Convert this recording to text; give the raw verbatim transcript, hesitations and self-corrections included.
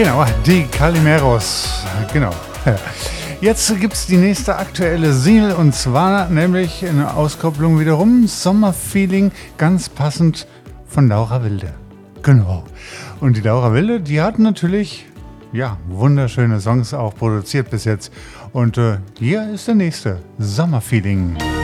Genau, die Calimeros. Genau. Jetzt gibt es die nächste aktuelle Single und zwar nämlich eine Auskopplung wiederum. Sommerfeeling, ganz passend von Laura Wilde. Genau. Und die Laura Wilde, die hat natürlich, ja, wunderschöne Songs auch produziert bis jetzt. Und äh, hier ist der nächste, Sommerfeeling.